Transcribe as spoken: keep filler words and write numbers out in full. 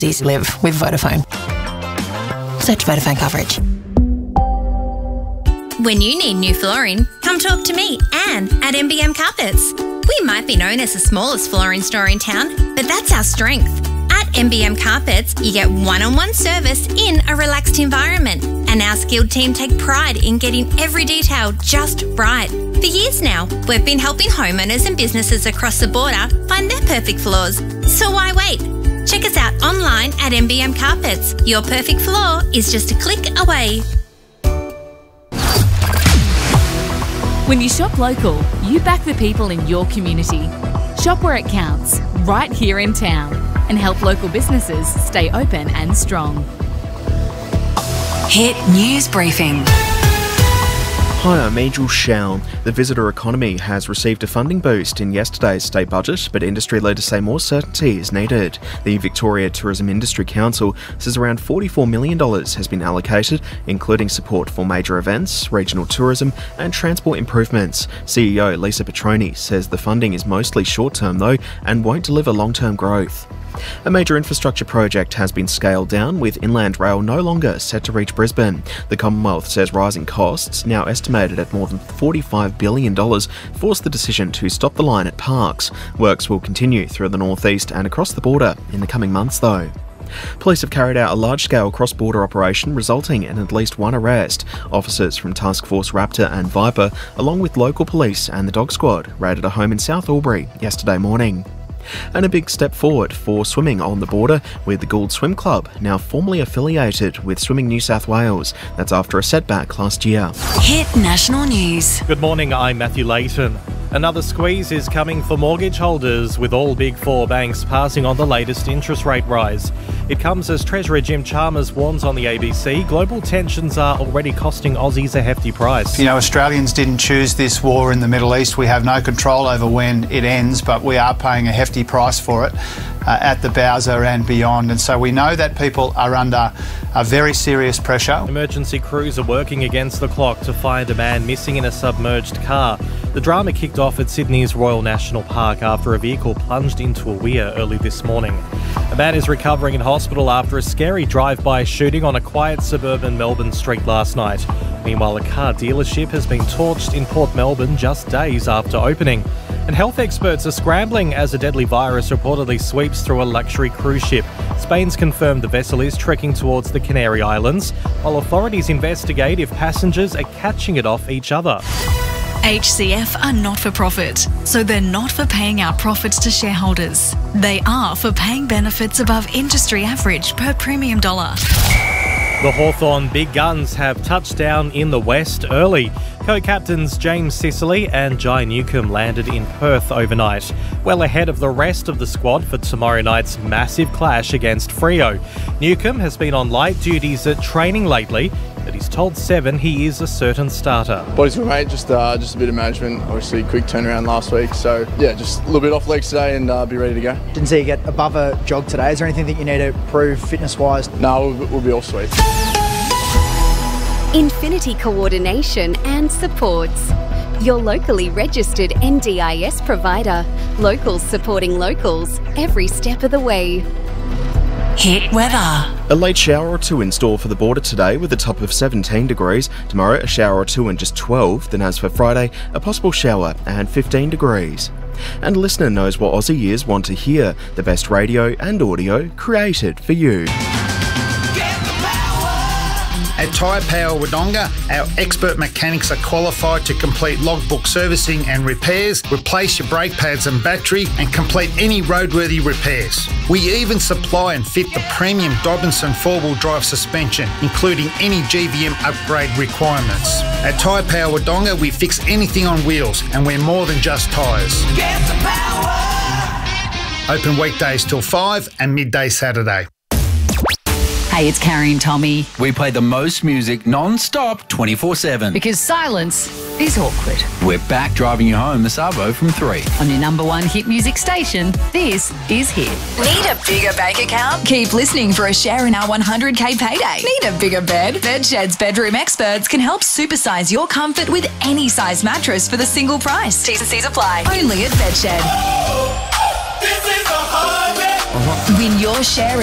Easy live with Vodafone. Search Vodafone coverage. When you need new flooring, come talk to me, Anne, at M B M Carpets. We might be known as the smallest flooring store in town, but that's our strength. At M B M Carpets, you get one-on-one service in a relaxed environment, and our skilled team take pride in getting every detail just right. For years now, we've been helping homeowners and businesses across the border find their perfect floors. So why wait? Check us out online at M B M Carpets. Your perfect floor is just a click away. When you shop local, you back the people in your community. Shop where it counts, right here in town, and help local businesses stay open and strong. Hit News Briefing. Hi, I'm Angel Shaun. The visitor economy has received a funding boost in yesterday's state budget, but industry leaders say more certainty is needed. The Victoria Tourism Industry Council says around forty-four million dollars has been allocated, including support for major events, regional tourism and transport improvements. C E O Lisa Petroni says the funding is mostly short-term though and won't deliver long-term growth. A major infrastructure project has been scaled down, with Inland Rail no longer set to reach Brisbane. The Commonwealth says rising costs, now estimated at more than forty-five billion dollars, forced the decision to stop the line at Parkes. Works will continue through the northeast and across the border in the coming months though. Police have carried out a large-scale cross-border operation resulting in at least one arrest. Officers from Task Force Raptor and Viper, along with local police and the dog squad, raided a home in South Albury yesterday morning. And a big step forward for swimming on the border, with the Gould Swim Club now formally affiliated with Swimming New South Wales. That's after a setback last year. Hit National News. Good morning, I'm Matthew Layton. Another squeeze is coming for mortgage holders, with all Big Four banks passing on the latest interest rate rise. It comes as Treasurer Jim Chalmers warns on the A B C global tensions are already costing Aussies a hefty price. You know, Australians didn't choose this war in the Middle East. We have no control over when it ends, but we are paying a hefty price for it uh, at the Bowser and beyond. And so we know that people are under a very serious pressure. Emergency crews are working against the clock to find a man missing in a submerged car. The drama kicked off at Sydney's Royal National Park after a vehicle plunged into a weir early this morning. A man is recovering in hospital after a scary drive-by shooting on a quiet suburban Melbourne street last night. Meanwhile, a car dealership has been torched in Port Melbourne just days after opening. And health experts are scrambling as a deadly virus reportedly sweeps through a luxury cruise ship. Spain's confirmed the vessel is trekking towards the Canary Islands, while authorities investigate if passengers are catching it off each other. H C F are not for profit, so they're not for paying out profits to shareholders. They are for paying benefits above industry average per premium dollar. The Hawthorn Big Guns have touched down in the West early. Co-captains James Sicily and Jai Newcombe landed in Perth overnight, well ahead of the rest of the squad for tomorrow night's massive clash against Freo. Newcombe has been on light duties at training lately, but he's told Seven he is a certain starter. Body's good, mate. Just, uh, just a bit of management. Obviously, quick turnaround last week. So, yeah, just a little bit off legs today and uh, be ready to go. Didn't see you get above a jog today. Is there anything that you need to prove fitness-wise? No, we'll, we'll be all sweet. Infinity Coordination and Supports. Your locally registered N D I S provider. Locals supporting locals every step of the way. Hit weather. A late shower or two in store for the border today, with a top of seventeen degrees. Tomorrow, a shower or two and just twelve. Then as for Friday, a possible shower and fifteen degrees. And a listener knows what Aussie ears want to hear. The best radio and audio created for you. At Tyre Power Wodonga, our expert mechanics are qualified to complete logbook servicing and repairs, replace your brake pads and battery, and complete any roadworthy repairs. We even supply and fit the premium Dobinson four-wheel drive suspension, including any G V M upgrade requirements. At Tyre Power Wodonga, we fix anything on wheels, and we're more than just tyres. Get the power! Open weekdays till five and midday Saturday. Hey, it's Carrie and Tommy. We play the most music non-stop twenty-four seven. Because silence is awkward. We're back driving you home this Arvo from three. On your number one hit music station, this is Hit. Need a bigger bank account? Keep listening for a share in our one hundred K payday. Need a bigger bed? Bedshed's bedroom experts can help supersize your comfort with any size mattress for the single price. T's and C's apply. Only at Bedshed. Oh, this is a hard Win your share